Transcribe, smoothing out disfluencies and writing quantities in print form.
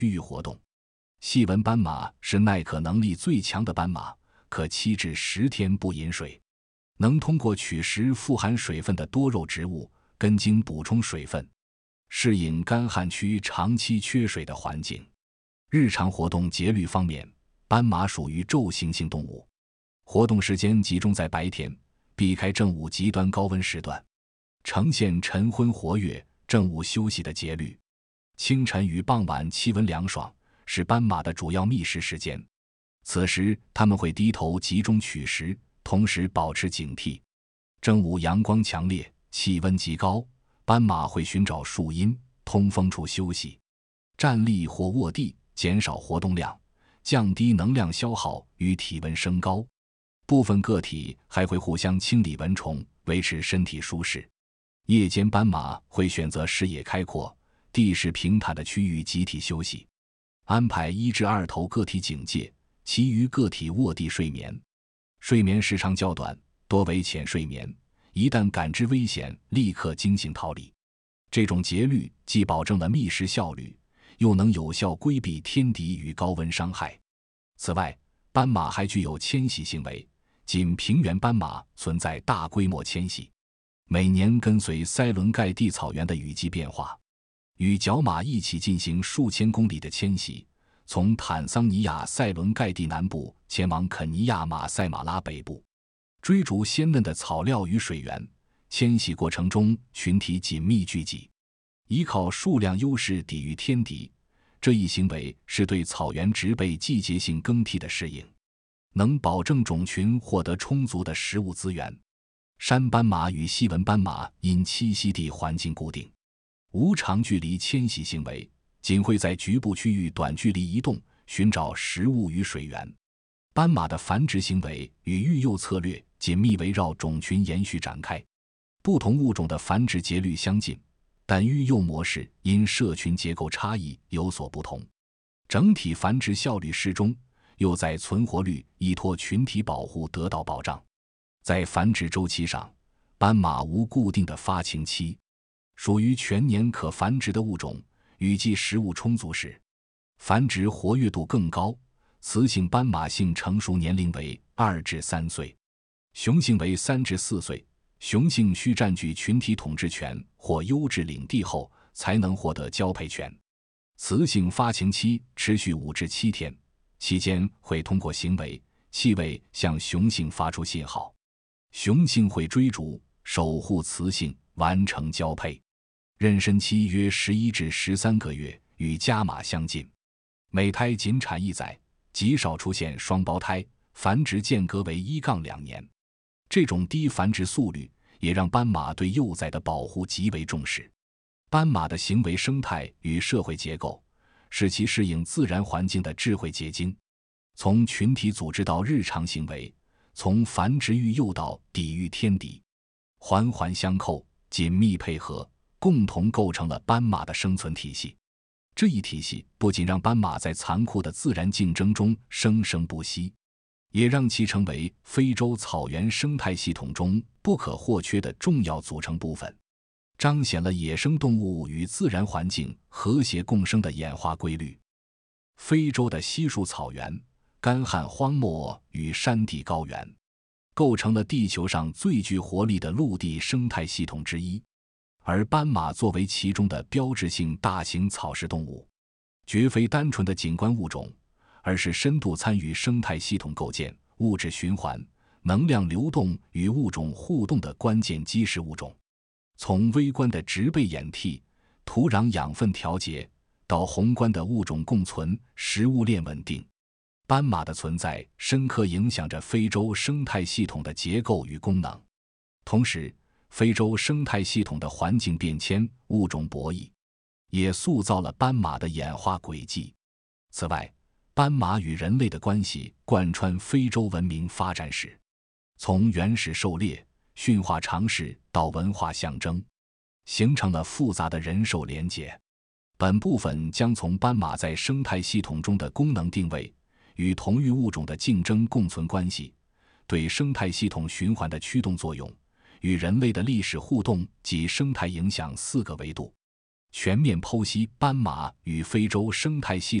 育活动。细纹斑马是耐渴能力最强的斑马，可7至10天不饮水，能通过取食富含水分的多肉植物根茎补充水分，适应干旱区长期缺水的环境。日常活动节律方面，斑马属于昼行性动物，活动时间集中在白天，避开正午极端高温时段，呈现晨昏活跃、正午休息的节律。清晨与傍晚气温凉爽，是斑马的主要觅食时间。此时它们会低头集中取食，同时保持警惕。正午阳光强烈，气温极高，斑马会寻找树荫、通风处休息，站立或卧地，减少活动量，降低能量消耗与体温升高。部分个体还会互相清理蚊虫，维持身体舒适。夜间斑马会选择视野开阔、地势平坦的区域集体休息，安排1至2头个体警戒，其余个体卧地睡眠。睡眠时长较短，多为浅睡眠，一旦感知危险，立刻惊醒逃离。这种节律既保证了觅食效率，又能有效规避天敌与高温伤害。此外，斑马还具有迁徙行为，仅平原斑马存在大规模迁徙，每年跟随塞伦盖蒂草原的雨季变化，与角马一起进行数千公里的迁徙，从坦桑尼亚塞伦盖蒂南部前往肯尼亚马赛马拉北部，追逐鲜嫩的草料与水源。迁徙过程中群体紧密聚集，依靠数量优势抵御天敌，这一行为是对草原植被季节性更替的适应，能保证种群获得充足的食物资源。山斑马与细纹斑马因栖息地环境固定，无长距离迁徙行为，仅会在局部区域短距离移动，寻找食物与水源。斑马的繁殖行为与育幼策略紧密围绕种群延续展开，不同物种的繁殖节律相近，但育幼模式因社群结构差异有所不同。整体繁殖效率适中，又在存活率依托群体保护得到保障。在繁殖周期上，斑马无固定的发情期，属于全年可繁殖的物种，雨季食物充足时，繁殖活跃度更高。雌性斑马性成熟年龄为2至3岁，雄性为3至4岁。雄性需占据群体统治权或优质领地后，才能获得交配权。雌性发情期持续5至7天，期间会通过行为、气味向雄性发出信号，雄性会追逐、守护雌性，完成交配。妊娠期约11至13个月，与家马相近。每胎仅产1载，极少出现双胞胎，繁殖间隔为1-2年。这种低繁殖速率也让斑马对幼崽的保护极为重视。斑马的行为生态与社会结构，是其适应自然环境的智慧结晶。从群体组织到日常行为，从繁殖育幼到抵御天敌，环环相扣，紧密配合，共同构成了斑马的生存体系。这一体系不仅让斑马在残酷的自然竞争中生生不息，也让其成为非洲草原生态系统中不可或缺的重要组成部分，彰显了野生动物与自然环境和谐共生的演化规律。非洲的稀树草原、干旱荒漠与山地高原，构成了地球上最具活力的陆地生态系统之一，而斑马作为其中的标志性大型草食动物，绝非单纯的景观物种，而是深度参与生态系统构建、物质循环、能量流动与物种互动的关键基石物种。从微观的植被演替、土壤养分调节，到宏观的物种共存、食物链稳定，斑马的存在深刻影响着非洲生态系统的结构与功能。同时，非洲生态系统的环境变迁、物种博弈，也塑造了斑马的演化轨迹。此外，斑马与人类的关系贯穿非洲文明发展史，从原始狩猎、驯化尝试到文化象征，形成了复杂的人兽连结。本部分将从斑马在生态系统中的功能定位、与同域物种的竞争共存关系、对生态系统循环的驱动作用、与人类的历史互动及生态影响4个维度， 全面剖析斑马与非洲生态系